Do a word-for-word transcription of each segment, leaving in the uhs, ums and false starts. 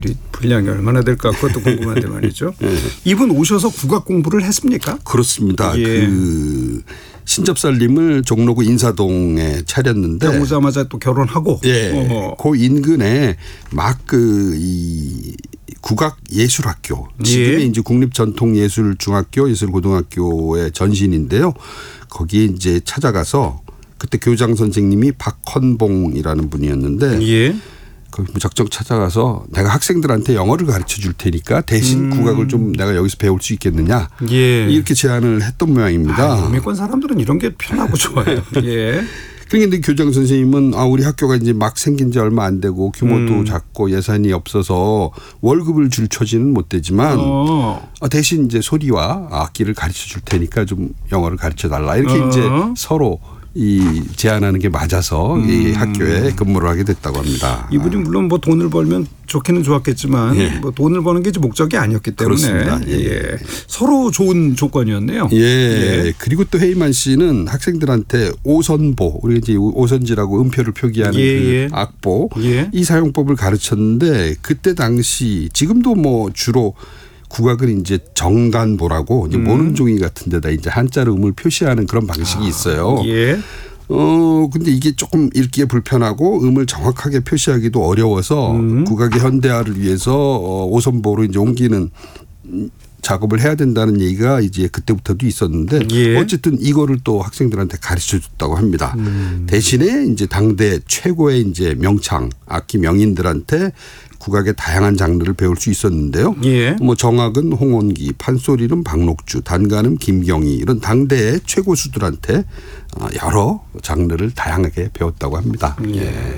분량이 얼마나 될까 그것도 궁금한데 말이죠. 네. 이분 오셔서 국악 공부를 했습니까? 그렇습니다. 예. 그 신접살림을 종로구 인사동에 차렸는데 오자마자 또 결혼하고. 예. 어허. 그 인근에 막 그 이 국악예술학교 지금의 예. 이제 국립전통예술중학교 예술고등학교의 전신인데요. 거기에 이제 찾아가서 그때 교장 선생님이 박헌봉이라는 분이었는데. 예. 그 무작정 찾아가서 내가 학생들한테 영어를 가르쳐 줄 테니까 대신 음. 국악을 좀 내가 여기서 배울 수 있겠느냐 예. 이렇게 제안을 했던 모양입니다. 영미권 사람들은 이런 게 편하고 좋아요. 예. 그런데 교장 선생님은 아 우리 학교가 이제 막 생긴 지 얼마 안 되고 규모도 음. 작고 예산이 없어서 월급을 줄 처지는 못 되지만 어. 대신 이제 소리와 악기를 가르쳐 줄 테니까 좀 영어를 가르쳐 달라 이렇게 어. 이제 서로 이 제안하는 게 맞아서 음. 이 학교에 근무를 하게 됐다고 합니다. 이분이 물론 뭐 돈을 벌면 좋기는 좋았겠지만 예. 뭐 돈을 버는 게 목적이 아니었기 때문에 그렇습니다. 예. 예. 서로 좋은 조건이었네요. 예. 예. 그리고 또 헤이만 씨는 학생들한테 오선보 우리 이제 오선지라고 음표를 표기하는 예. 그 예. 악보 예. 이 사용법을 가르쳤는데 그때 당시 지금도 뭐 주로 국악은 이제 정간보라고 이제 음. 모는 종이 같은 데다 이제 한자로 음을 표시하는 그런 방식이 있어요. 아, 예. 어, 근데 이게 조금 읽기에 불편하고 음을 정확하게 표시하기도 어려워서 음. 국악의 현대화를 위해서 오선보로 이제 옮기는 작업을 해야 된다는 얘기가 이제 그때부터도 있었는데 예. 어쨌든 이거를 또 학생들한테 가르쳐 줬다고 합니다. 음. 대신에 이제 당대 최고의 이제 명창 악기 명인들한테 국악의 다양한 장르를 배울 수 있었는데요. 예. 뭐 정악은 홍원기, 판소리는 박록주, 단가는 김경희 이런 당대의 최고수들한테 여러 장르를 다양하게 배웠다고 합니다. 예. 예.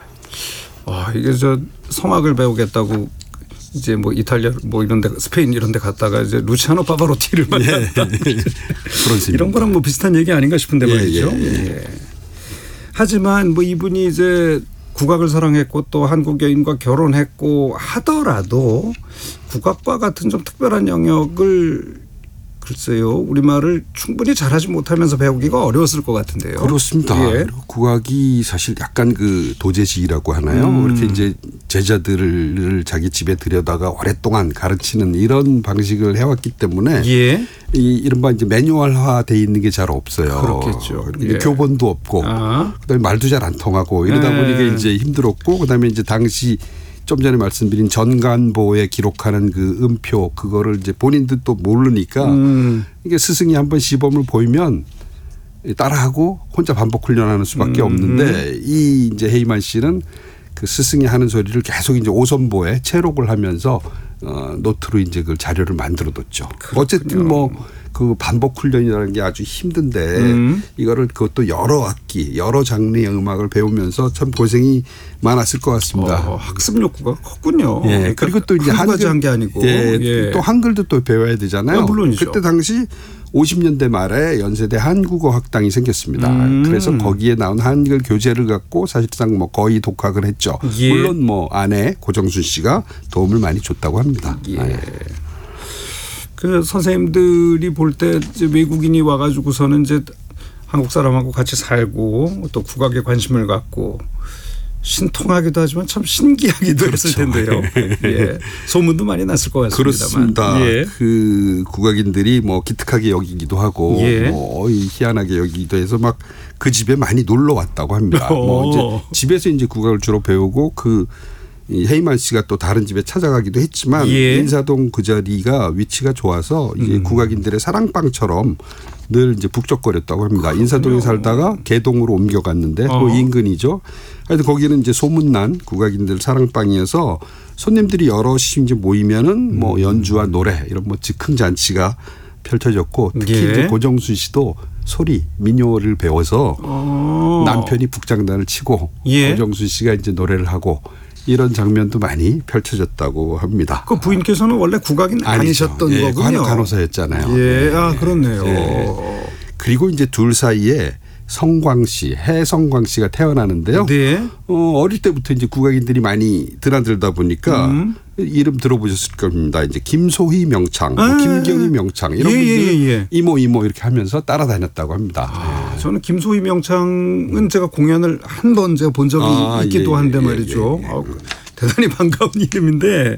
아 이게 저 성악을 배우겠다고 이제 뭐 이탈리아 뭐 이런데 스페인 이런데 갔다가 이제 루치아노 파바로티를 만났다. 예. 이런 거랑 뭐 비슷한 얘기 아닌가 싶은데 말이죠. 예. 예. 예. 하지만 뭐 이분이 이제 국악을 사랑했고 또 한국 여인과 결혼했고 하더라도 국악과 같은 좀 특별한 영역을 글쎄요 우리말을 충분히 잘하지 못하면서 배우기가 어려웠을 것 같은데요. 그렇습니다. 예. 국악이 사실 약간 그 도제식이라고 하나요? 음. 이렇게 이제 제자들을 자기 집에 들여다가 오랫동안 가르치는 이런 방식을 해왔기 때문에 예. 이 이른바 이제 매뉴얼화돼 있는 게 잘 없어요. 그렇겠죠. 예. 교본도 없고 아. 그다음에 말도 잘 안 통하고 이러다 예. 보니까 이제 힘들었고 그다음에 이제 당시 좀 전에 말씀드린 전간보에 기록하는 그 음표 그거를 이제 본인도 또 모르니까 음. 이게 스승이 한번 시범을 보이면 따라하고 혼자 반복 훈련하는 수밖에 음. 없는데 이 이제 헤이만 씨는 그 스승이 하는 소리를 계속 이제 오선보에 체록을 하면서 어, 노트로 이제 그 자료를 만들어뒀죠. 그렇군요. 어쨌든 뭐 그 반복 훈련이라는 게 아주 힘든데 음. 이거를 그것도 여러 악기, 여러 장르의 음악을 배우면서 참 고생이 많았을 것 같습니다. 어, 학습 욕구가 컸군요. 예. 그러니까 그리고 또 이제 한글 한 게 아니고 예. 예. 또 한글도 또 배워야 되잖아요. 아, 물론이죠. 그때 당시 오십 년대 말에 연세대 한국어 학당이 생겼습니다. 음. 그래서 거기에 나온 한글 교재를 갖고 사실상 뭐 거의 독학을 했죠. 예. 물론 뭐 아내 고정순 씨가 도움을 많이 줬다고 합니다. 예. 네. 그 선생님들이 볼 때 이제 외국인이 와가지고서는 이제 한국 사람하고 같이 살고 또 국악에 관심을 갖고 신통하기도 하지만 참 신기하기도 그렇죠. 했을 텐데요. 예. 소문도 많이 났을 것 같습니다만. 그렇습니다. 예. 그 국악인들이 뭐 기특하게 여기기도 하고 예. 뭐 희한하게 여기기도 해서 막 그 집에 많이 놀러 왔다고 합니다. 뭐 이제 집에서 이제 국악을 주로 배우고 그 이 헤이만 씨가 또 다른 집에 찾아가기도 했지만 예. 인사동 그 자리가 위치가 좋아서 이제 음. 국악인들의 사랑방처럼 늘 이제 북적거렸다고 합니다. 그렇군요. 인사동에 살다가 개동으로 옮겨갔는데 어. 그 인근이죠. 하여튼 거기는 이제 소문난 국악인들 사랑방이어서 손님들이 여럿이 이제 모이면은 음. 뭐 연주와 노래 이런 뭐 즉흥 잔치가 펼쳐졌고 특히 예. 이제 고정순 씨도 소리 민요를 배워서 어. 남편이 북장단을 치고 예. 고정순 씨가 이제 노래를 하고 이런 장면도 많이 펼쳐졌다고 합니다. 그 부인께서는 원래 국악인 아니셨던 예, 거군요. 간호사였잖아요. 예, 아 그렇네요. 예. 그리고 이제 둘 사이에 성광 씨, 해성광 씨가 태어나는데요. 네. 어, 어릴 때부터 이제 국악인들이 많이 드나들다 보니까 음. 이름 들어보셨을 겁니다. 이제 김소희 명창, 뭐 김경희 명창 이런 예, 분들 예, 예. 이모 이모 이렇게 하면서 따라다녔다고 합니다. 아, 네. 저는 김소희 명창은 제가 공연을 한 번 제가 본 적이 아, 있기도 예, 한데 예, 말이죠. 예, 예. 아, 대단히 반가운 이름인데